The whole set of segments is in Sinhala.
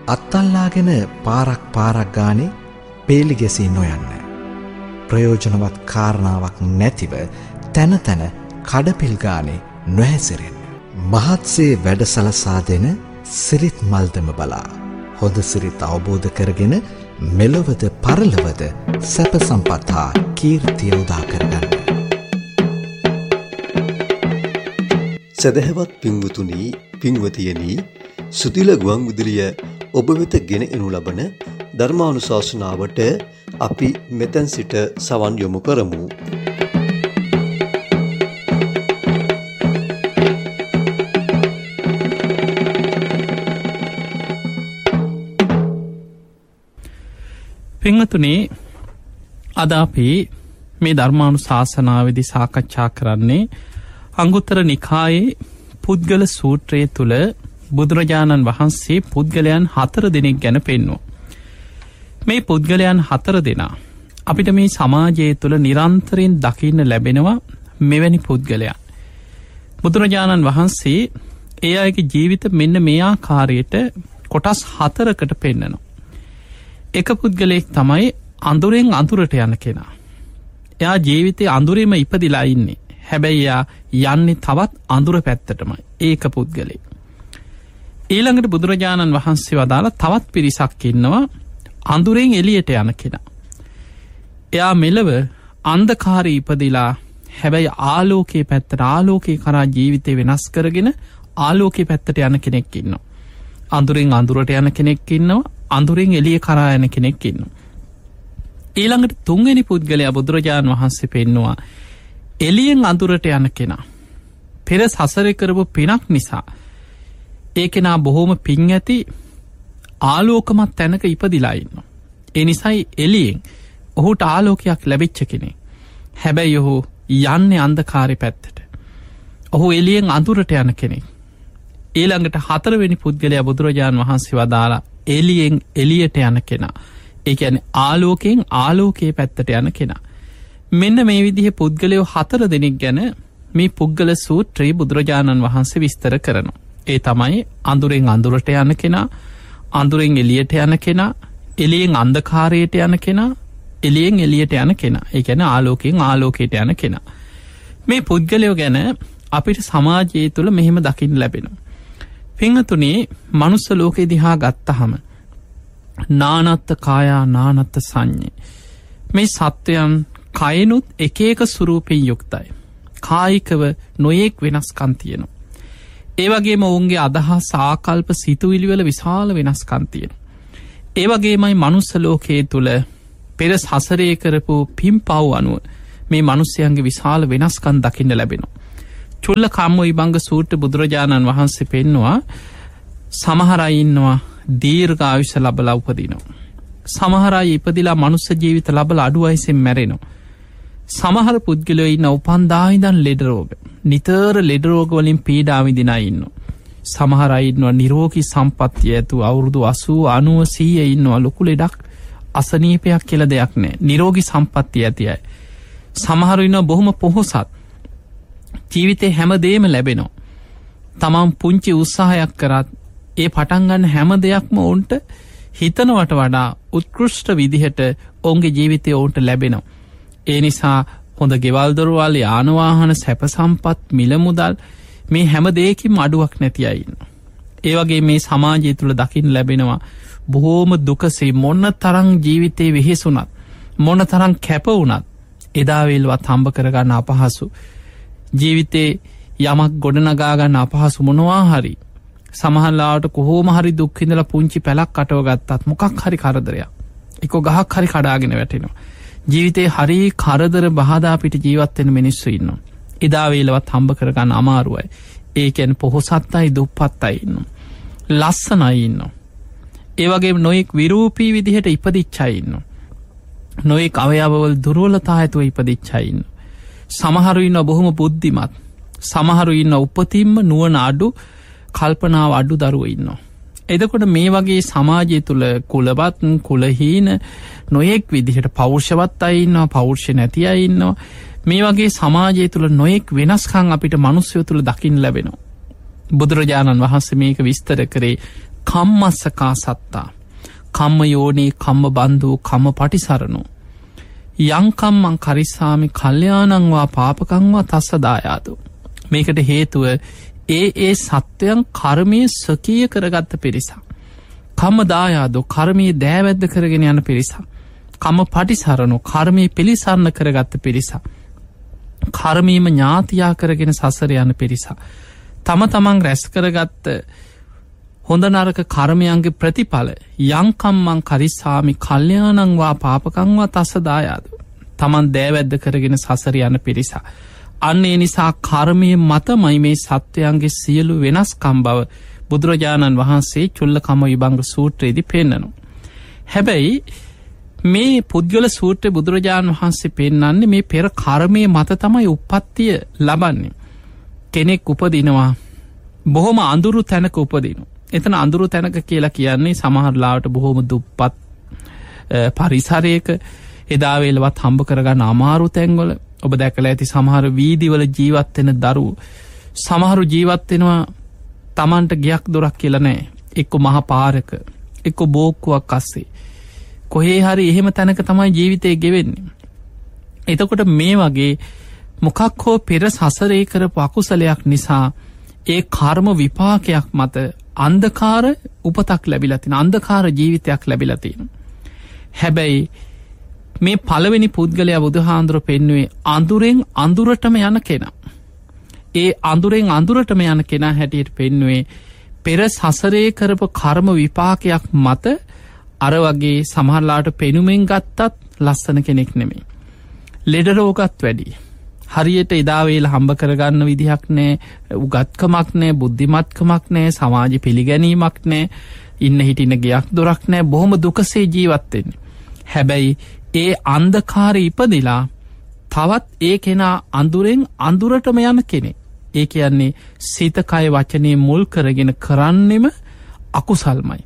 අත්තල්ලාගෙන පාරක් ගානේ පේලි ගැසී නොයන්න. ප්‍රයෝජනවත් කාරණාවක් නැතිව තැන තැන කඩපිල් ගානේ නොහැසිරෙන්න. මහත්සේ වැඩ සලසා දෙන සිරිත් මල්දම බලා හොඳ සිරිත් අවබෝධ කරගෙන මෙලොවද පරලොවද සැප සම්පත් හා කීර්තිය උදා කරගන්න. සදහවත් පින්වතුනි, පින්වතියනි, සුතිල ගුවන් විදුලිය ඔබ වෙත ගෙන එනු ලබන ධර්මානුශාසනාවට අපි මෙතෙන් සිට සවන් යොමු කරමු. පින්වතුනි, අද අපි මේ ධර්මානුශාසනාවේදී සාකච්ඡා කරන්නේ අංගුත්තර නිකායේ පුද්ගල සූත්‍රයේ තුල බුදුරජාණන් වහන්සේ පුද්ගලයන් 4 දෙනෙක් ගැන පෙන්වුවා. මේ පුද්ගලයන් 4 දෙනා අපිට මේ සමාජය තුල නිරන්තරයෙන් දකින්න ලැබෙනවා. මෙවැනි පුද්ගලයන් බුදුරජාණන් වහන්සේ ඒ අයගේ ජීවිත මෙන්න මේ ආකාරයට කොටස් 4කට පෙන්නනවා. එක පුද්ගලයෙක් තමයි අඳුරෙන් අඳුරට යන කෙනා. එයා ජීවිතේ අඳුරෙම ඉපදිලා ඉන්නේ. හැබැයි එයා යන්නේ තවත් අඳුර පැත්තටමයි. ඒක පුද්ගලෙක්. ඊළඟට බුදුරජාණන් වහන්සේ වදාළ තවත් පිරිසක් ඉන්නවා අඳුරෙන් එළියට යන කෙනා. එයා මෙලව අන්ධකාරයේ ඉපදිලා හැබැයි ආලෝකයේ පැත්තට ආලෝකේ කරා ජීවිතේ වෙනස් කරගෙන ආලෝකයේ පැත්තට යන කෙනෙක් ඉන්නවා. අඳුරෙන් අඳුරට යන කෙනෙක් ඉන්නවා. අඳුරෙන් එළිය කරා යන කෙනෙක් ඉන්නවා. ඊළඟට තුන්වෙනි පුද්ගලයා බුදුරජාණන් වහන්සේ පෙන්නවා එළියෙන් අඳුරට යන කෙනා. පෙර සසරේ කරපු පිනක් නිසා ඒ කෙනා බොහොම පින් ඇති ආලෝකමත් තැනක ඉපදිලා ඉන්නවා. ඒ නිසායි එළියෙන් ඔහුට ආලෝකයක් ලැබිච්ච කෙනෙක්. හැබැයි ඔහු යන්නේ අන්ධකාරයේ පැත්තට. ඔහු එළියෙන් අඳුරට යන කෙනෙක්. ඊළඟට හතරවෙනි පුද්ගලයා බුදුරජාණන් වහන්සේ වදාලා එළියෙන් එළියට යන කෙනා. ඒ කියන්නේ ආලෝකයෙන් ආලෝකයේ පැත්තට යන කෙනා. මෙන්න මේ විදිහේ පුද්ගලයෝ 4 දෙනෙක් ගැන මේ පුද්ගල සූත්‍රයේ බුදුරජාණන් වහන්සේ විස්තර කරනවා. ඒ තමයි අඳුරෙන් අඳුරට යන කෙනා, අඳුරෙන් එළියට යන කෙනා, එළියෙන් අන්ධකාරයට යන කෙනා, එළියෙන් එළියට යන කෙනා. ඒ කියන්නේ ආලෝකයෙන් ආලෝකයට යන කෙනා. මේ පුද්ගලයෝ ගැන අපිට සමාජය තුළ මෙහෙම දකින්න ලැබෙනවා. පින්වතුනි, මනුස්ස ලෝකේ දිහා ගත්තහම නානත්ත් කායා නානත්ත් සංඤේ. මේ සත්වයන් කයනුත් එක එක ස්වරූපයෙන් යුක්තයි. කායිකව නොයෙක් වෙනස්කම් තියෙනවා. ඒ වගේම ඔවුන්ගේ අදහස් ආකල්ප සිතුවිලි වල විශාල වෙනස්කම් තියෙනවා. ඒ වගේමයි මනුස්ස ලෝකයේ තුල පෙර සසරේ කරපු පින්පව් අනුව මේ මිනිස්යන්ගේ විශාල වෙනස්කම් දකින්න ලැබෙනවා. චුල්ල කම්මොයිබංග සූත්‍ර බුදුරජාණන් වහන්සේ පෙන්නවා සමහර අය ඉන්නවා දීර්ඝ ආයුෂ ලැබලා උපදිනවා. සමහර අය ඉපදිලා මනුස්ස ජීවිත ලැබලා අඩු වයසෙන් මැරෙනවා. සමහර පුද්ගලයෝ ඉන්න උපන්දා ඉඳන් ලෙඩ රෝග. නිතර ලෙඩ රෝග වලින් පීඩා විඳින අය ඉන්නවා. සමහර අය ඉන්නවා නිරෝගී සම්පත්තිය ඇතු අවුරුදු 80 90 100 ඉන්නවා. ලොකු ලෙඩක් අසනීපයක් කියලා දෙයක් නැහැ. නිරෝගී සම්පත්තිය ඇති අය. සමහර ඉන්නවා බොහොම පොහොසත්. ජීවිතේ හැමදේම ලැබෙනවා. තමන් පුංචි උත්සාහයක් කරත් ඒ පටන් ගන්න හැම දෙයක්ම ඔවුන්ට හිතනවට වඩා උත්කෘෂ්ඨ විදිහට ඔවුන්ගේ ජීවිතය ඔවුන්ට ලැබෙනවා. ඒ නිසා හොඳ ගෙවල් දොරවල් යාන වාහන සැප සම්පත් මිල මුදල් මේ හැම දෙයකින්ම අඩුවක් නැති අය ඉන්නවා. ඒ වගේ මේ සමාජය තුල දකින්න ලැබෙනවා බොහෝම දුකසේ මොන තරම් ජීවිතේ වෙහෙසුණත් මොන තරම් කැප වුණත් එදා වේලවත් හම්බ කරගන්න අපහසු. ජීවිතේ යමක් ගොඩනගා ගන්න අපහසු මොනවා හරි සමහරලාට කොහොම හරි දුක් විඳලා පුංචි පැලක් අටව ගත්තත් මොකක් හරි කරදරයක් එක්ක ගහක් හරි කඩාගෙන වැටෙනවා. ජීවිතේ හරි කරදර බහදා පිට ජීවත් වෙන මිනිස්සු ඉන්නවා. එදා වේලවත් හම්බ කරගන්න අමාරුයි. ඒ කියන්නේ පොහොසත් අය දුප්පත් අය ඉන්නවා. ලස්සන අය ඉන්නවා. ඒ වගේම නොයෙක් විරූපී විදිහට ඉපදිච්ච අය ඉන්නවා. නොයෙක් අවයවවල දුර්වලතා ඇතුව ඉපදිච්ච අය ඉන්නවා. සමහරු ඉන්නවා බොහොම බුද්ධිමත්. සමහරු ඉන්නවා උපතින්ම නුවණ අඩු කල්පනාව අඩු දරුවෝ ඉන්නවා. එතකොට මේ වගේ සමාජය තුල කුලවත් කුලහීන නොයෙක් විදිහට පෞරුෂවත් අය ඉන්නවා, පෞරුෂ නැති අය ඉන්නවා. මේ වගේ සමාජය තුල නොයෙක් වෙනස්කම් අපිට මිනිස්සු තුල දකින්න ලැබෙනවා. බුදුරජාණන් වහන්සේ මේක විස්තර කරේ කම්මස්සකා සත්තා කම්ම යෝනී කම්ම බන්ධූ කම්ම පටිසරණු යංකම්මං කරිස්සාමි කල්යාණංවා පාපකංවා තස්ස දායාතු. මේකට හේතුව ඒ සත්වයන් කර්මයේ ස්වකීය කරගත්ත පිරිසක්. කම්ම දායාදෝ කර්මයේ දෑවැද්ද කරගෙන යන පිරිසක්. කම්ම පටිසරණු කර්මයේ පිළිසරණ කරගත්ත පිරිසක්. කර්මීම ඥාතියා කරගෙන සසර යන පිරිසක්. තම තමන් රැස් කරගත්ත හොඳ නරක කර්මයන්ගේ ප්‍රතිඵල යංකම්මං කරිස්සාමි කල්යාණංවා පාපකංවා තස්ස දායාදු. තමන් දෑවැද්ද කරගෙන සසර යන පිරිසක්. අන්න ඒ නිසා කර්මය මතමයි මේ සත්වයන්ගේ සියලු වෙනස්කම් බව බුදුරජාණන් වහන්සේ චුල්ලකම්ම විභංග සූත්‍රයේදී පෙන්නනවා. හැබැයි මේ පුද්ගල සූත්‍රයේ බුදුරජාණන් වහන්සේ පෙන්නන්නේ මේ පෙර කර්මයේ මත තමයි උප්පත්තිය ලබන්නේ. කෙනෙක් උපදිනවා බොහොම අඳුරු තැනක උපදිනවා. එතන අඳුරු තැනක කියලා කියන්නේ සමහරලාවට බොහොම දුප්පත් පරිසරයක එදා වේලවත් හම්බ කරගන්න අමාරු තැන්වල ඔබ දැකලා ඇති සමහර වීදිවල ජීවත් වෙන දරුවෝ සමහරු ජීවත් වෙනවා Tamanට ගියක් දොරක් කියලා නැහැ. එක්ක මහ පාරක එක්ක බෝක්කුවක් අස්සේ කොහේ හරි එහෙම තැනක තමයි ජීවිතේ ගෙවෙන්නේ. එතකොට මේ වගේ මොකක් හෝ පෙර සසරේ කරපු අකුසලයක් නිසා ඒ කර්ම විපාකයක් මත අන්ධකාර උපතක් ලැබිලා තියෙන අන්ධකාර ජීවිතයක් ලැබිලා තියෙනවා. හැබැයි මේ පළවෙනි පුද්ගලයා බුදුහාඳුර පෙන්වුවේ අඳුරෙන් අඳුරටම යන කෙනා. ඒ අඳුරෙන් අඳුරටම යන කෙනා හැටියට පෙන්වුවේ පෙර සසරේ කරපු කර්ම විපාකයක් මත අර වගේ සමහරලාට පෙනුමෙන් ගත්තත් ලස්සන කෙනෙක් නෙමෙයි. ලෙඩ රෝගත් වැඩි. හරියට එදා වේල හම්බ කරගන්න විදිහක් නැහැ, උගත්කමක් නැහැ, බුද්ධිමත්කමක් නැහැ, සමාජ පිළිගැනීමක් නැහැ, ඉන්න හිටින ගයක් දොරක් නැහැ, බොහොම දුකසේ ජීවත් වෙන්නේ. හැබැයි ඒ අන්ධකාරය ඉපදිලා තවත් ඒ කෙනා අඳුරෙන් අඳුරටම යන කෙනෙක්. ඒ කියන්නේ සිත කය වචනේ මුල් කරගෙන කරන්නෙම අකුසල්මයි.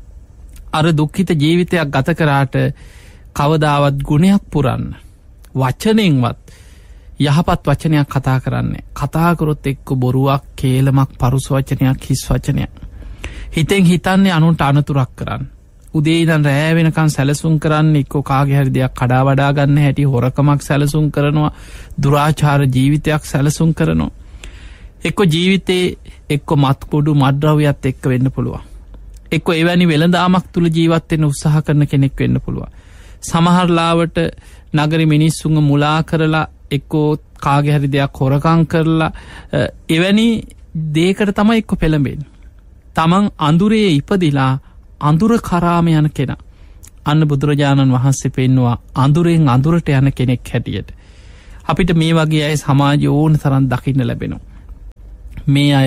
අර දුක්ඛිත ජීවිතයක් ගත කරාට කවදාවත් ගුණයක් පුරන්න වචනෙන්වත් යහපත් වචනයක් කතා කරන්නේ. කතා කරොත් එක්ක බොරුවක්, කේලමක්, පරුස වචනයක්, හිස් වචනයක්. හිතෙන් හිතන්නේ අනුන්ට අනතුරක් කරන්න. උදේ ඉඳන් රෑ වෙනකන් සැලසුම් කරන්න, එක්ක කාගේ හරි දෙයක් කඩා වඩා ගන්න හැටි, හොරකමක් සැලසුම් කරනවා, දුරාචාර ජීවිතයක් සැලසුම් කරනවා. එක්ක ජීවිතේ එක්ක මත්කුඩු මත්ද්‍රව්‍යත් එක්ක වෙන්න පුළුවන්. එක්ක එවැනි වෙළඳාමක් තුල ජීවත් වෙන්න උත්සාහ කරන කෙනෙක් වෙන්න පුළුවන්. සමහර ලාවට නගරේ මිනිස්සුන්ව මුලා කරලා එක්කෝ කාගේ හරි දෙයක් හොරකම් කරලා එවැනි දෙයකට තමයි එක්ක පෙළඹෙන්නේ. තමන් අඳුරේ ඉපදිලා අඳුර කරාම යන කෙනා. අන්න බුදුරජාණන් වහන්සේ පෙන්නවා අඳුරෙන් අඳුරට යන කෙනෙක් හැටියට. අපිට මේ වගේ අය සමාජයේ ඕන තරම් දකින්න ලැබෙනවා. මේ අය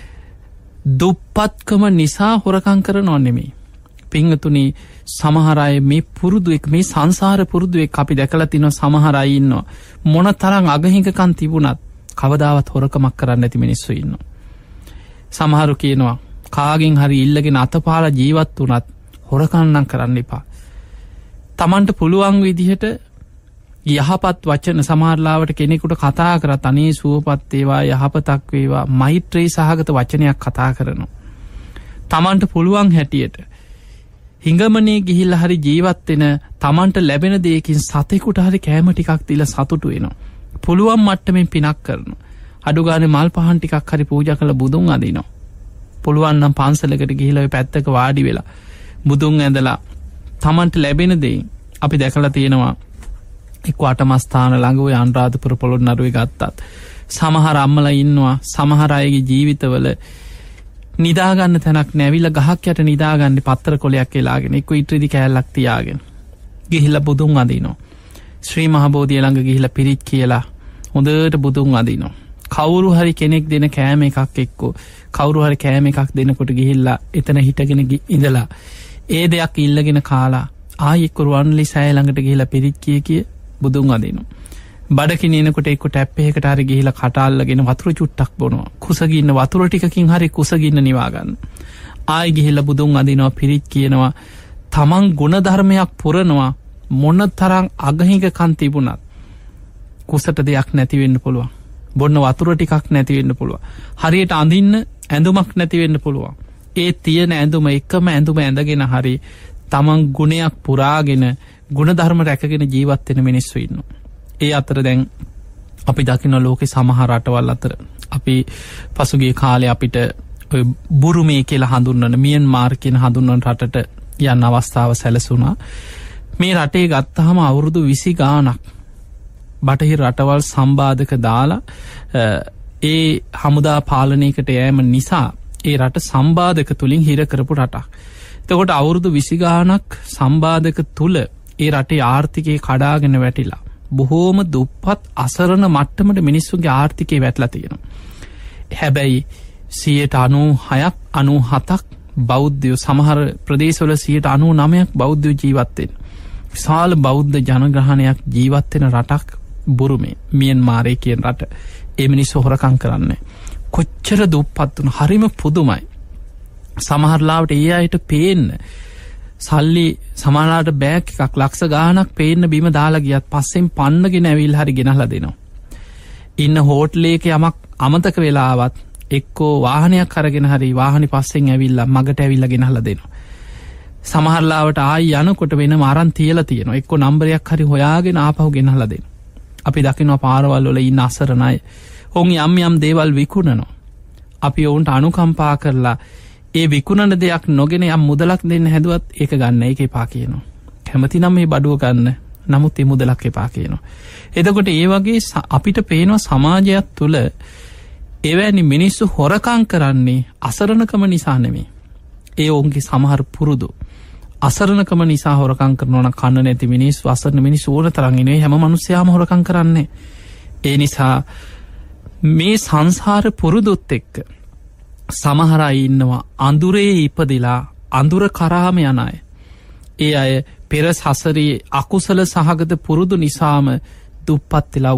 දුප්පත්කම නිසා හොරකම් කරනව නෙමෙයි. පින්වතුනි, සමහර අය මේ පුරුදුෙක්, මේ සංසාර පුරුදුෙක් අපි දැකලා තිනවා. සමහර අය ඉන්නවා මොන තරම් අගහිඟකම් තිබුණත් කවදාවත් හොරකමක් කරන්නේ නැති මිනිස්සු ඉන්නවා. සමහරු කියනවා කාගෙන් හරි ඉල්ලගෙන අතපාලා ජීවත් වුණත් හොරකම් නම් කරන්න එපා. Tamanට පුළුවන් විදිහට යහපත් වචන සමහරලාවට කෙනෙකුට කතා කරත් අනේ සුවපත් වේවා, යහපතක් වේවා, මෛත්‍රී සහගත වචනයක් කතා කරනවා. Tamanට පුළුවන් හැටියට හිඟමනේ ගිහිල්ලා හරි ජීවත් වෙන Tamanට ලැබෙන දෙයකින් සතෙකුට හරි කෑම ටිකක් දීලා සතුටු වෙනවා. පුළුවන් මට්ටමින් පිනක් කරනවා. අඩු ගානේ මල් පහන් ටිකක් හරි පූජා කරලා බුදුන් අදිනවා. පුළුවන් නම් පන්සලකට ගිහිල්ලා ඔය පැත්තක වාඩි වෙලා බුදුන් ඇඳලා Tamanට ලැබෙන දේ අපි දැකලා තියෙනවා. එක්ක අටමස්ථාන ළඟ ඔය අනුරාධපුර පොළොන්නරුවේ ගත්තත් සමහර අම්මලා ඉන්නවා සමහර අයගේ ජීවිතවල නිදාගන්න තැනක් නැවිලා ගහක් යට නිදාගන්නේ පත්තර කොලයක් එලාගෙන එක්ක ඉට්රිදි කෑල්ලක් තියාගෙන ගිහිල්ලා බුදුන් අදිනවා. ශ්‍රී මහ බෝධිය ළඟ ගිහිල්ලා පිරිත් කියලා හොඳට බුදුන් අදිනවා. කවුරු හරි කෙනෙක් දෙන කෑම එකක් එක්ක කවුරු හරි කෑම එකක් දෙනකොට ගිහිල්ලා එතන හිටගෙන ඉඳලා ඒ දෙයක් ඉල්ලගෙන කාලා ආයෙ එක්ක රුවන්වැලි සෑය ළඟට ගිහිල්ලා පිරිත් කිය බුදුන් අදිනවා. බඩකිනිනකොට එක්ක ටැප් එකකට හරි ගිහිල්ලා කට අල්ලගෙන වතුර චුට්ටක් බොනවා. කුසගින්න වතුර ටිකකින් හරි කුසගින්න නිවා ගන්න. ආයෙ ගිහිල්ලා බුදුන් අදිනවා, පිරිත් කියනවා. තමන් ගුණ ධර්මයක් පුරනවා. මොනතරම් අගහිඟකම් තිබුණත් කුසට දෙයක් නැති වෙන්න පුළුවන්. බොන්න වතුර ටිකක් නැති වෙන්න පුළුවන්. හරියට අඳින්න ඇඳුමක් නැති වෙන්න පුළුවන්. ඒ තියෙන ඇඳුම එකම ඇඳුම ඇඳගෙන හරි තමන් ගුණයක් පුරාගෙන ගුණධර්ම රැකගෙන ජීවත්වෙන මිනිස්සු ඉන්න. ඒ අතර දැන් අපි දකින ලෝකෙ සමහර රටවල් අතර අපි පසුගේ කාලේ අපිට බුරුමේ කියලා හඳුන්වන මියන්මාර් කියන හඳුන්වන රටට යන්න අවස්ථාව සැලසුණා. මේ රටේ ගත්තහම අවුරුදු 20 ගාණක් බටහිර රටවල් සම්බාධක දාලා ඒ හමුදා පාලනයකට යෑම නිසා ඒ රට සම්බාධක තුලින් හිර කරපු රටක්. එතකොට අවුරුදු 20 ගාණක් සම්බාධක තුල ඒ රටේ ආර්ථිකය කඩාගෙන වැටිලා බොහෝම දුප්පත් අසරණ මට්ටමට මිනිස්සුන්ගේ ආර්ථිකය වැටලා තියෙනවා. හැබැයි 96ක් 97ක් බෞද්ධයෝ සමහර ප්‍රදේශවල 99ක් බෞද්ධයෝ ජීවත් වෙන. විශාල බෞද්ධ ජනගහනයක් ජීවත් වෙන රටක් බුරුමේ මියන්මාරේ කියන රට. ඒ මිනිස්සු හොරකම් කරන්නේ. කොච්චර දුප්පත් වුණ හරිම පුදුමයි. සමහර ලාවට ඒ අයට පේන්න සල්ලි සමහරලාට බෑග් එකක් ලක්ෂ ගාණක් පේන්න බිම දාලා ගියත් පස්සෙන් පන්නගෙන ඇවිල්ලා හරි ගෙනහලා දෙනවා. ඉන්න හෝටලයක යමක් අමතක වෙලාවත් එක්කෝ වාහනයක් අරගෙන හරි වාහනේ පස්සෙන් ඇවිල්ලා මගට ඇවිල්ලා ගෙනහලා දෙනවා. සමහර ලාවට ආයි යනකොට වෙනම අරන් තියලා තියෙනවා. එක්කෝ නම්බරයක් හරි හොයාගෙන ආපහු ගෙනහලා දෙනවා. අපි දකිනවා පාරවල් වල ඉන්න අසරණ අය. ඔවුන් යම් දේවල් විකුණනවා. අපි ඔවුන්ට අනුකම්පා කරලා ඒ විකුණන දෙයක් නොගෙන යම් මුදලක් දෙන්න හැදුවත් ඒක ගන්න ඒක එපා කියනවා. කැමති නම් මේ බඩුව ගන්න. නමුත් ඒ මුදලක් එපා කියනවා. එතකොට ඒ වගේ අපිට පේනවා සමාජයක් තුළ එවැනි මිනිස්සු හොරකම් කරන්නේ අසරණකම නිසා නෙමෙයි. ඒ ඔවුන්ගේ සමහර පුරුදු අසරණකම නිසා හොරකම් කරනවා නම් කන්න නැති මිනිස්සු අසරණ මිනිස්සු ඕන තරම් ඉන්නේ. හැම මිනිස්සයාම හොරකම් කරන්නේ. ඒ නිසා මේ සංසාර පුරුදුත් එක්ක සමහර අය ඉන්නවා අඳුරේ ඉපදිලා අඳුර කරාම යන අය. ඒ අය පෙර සසරේ අකුසල සහගත පුරුදු නිසාම දුප්පත් වෙලා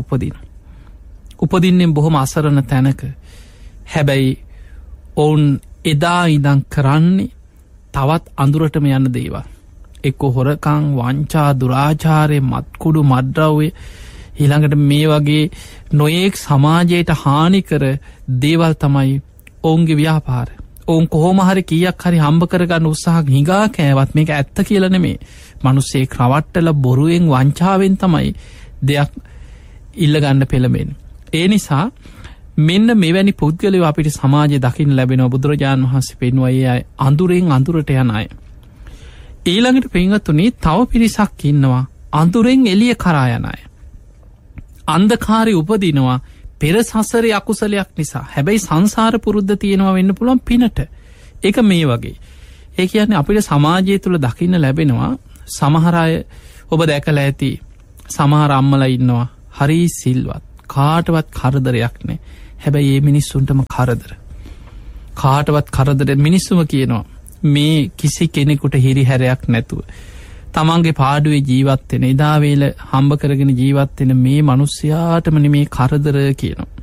උපදින්නේ බොහොම අසරණ තැනක. හැබැයි ඔවුන් එදා ඉඳන් කරන්නේ තවත් අඳුරටම යන දේවල්. එක්ක හොරකම්, වංචා, දුරාචාරය, මත්කුඩු, මත්ද්‍රව්‍ය ඊළඟට මේ වගේ නොයෙක් සමාජයට හානි කර දේවල් තමයි ඔවුන්ගේ ව්‍යාපාර. ඔවුන් කොහොම හරි කීයක් හරි හම්බ කරගන්න උත්සාහ හිඟා කෑවත් මේක ඇත්ත කියලා නෙමෙයි. මිනිස්සෙක් රවට්ටලා බොරුවෙන් වංචාවෙන් තමයි දෙයක් ඉල්ලගන්න පෙළඹෙන්නේ. ඒ නිසා මෙන්න මෙවැනි පුද්ගලයෝ අපිට සමාජයේ දකින්න ලැබෙනවා. බුදුරජාණන් වහන්සේ පෙන්වුවා ඒ අය අඳුරෙන් අඳුරට යන අය. ඊළඟට පින්වත්නි තව පිරිසක් ඉන්නවා අඳුරෙන් එළිය කරා යන අය. අන්ධකාරය උපදිනවා පෙර සසරේ අකුසලයක් නිසා. හැබැයි සංසාර පුරුද්ද තියෙනවා වෙන්න පුළුවන් පිනට. ඒක මේ වගේ. ඒ කියන්නේ අපිට සමාජය තුළ දකින්න ලැබෙනවා සමහර අය ඔබ දැකලා ඇති සමහර අම්මලා ඉන්නවා හරි සිල්වත්. කාටවත් කරදරයක් නැහැ. හැබැයි මේ මිනිස්සුන්ටම කරදර. කාටවත් කරදර මිනිස්සුම කියනවා මේ කිසි කෙනෙකුට හිරිහැරයක් නැතුව තමන්ගේ පාඩුවේ ජීවත් වෙන එදා වේල හම්බ කරගෙන ජීවත් වෙන මේ මිනිස්යාටම නෙමේ කරදර කියනවා.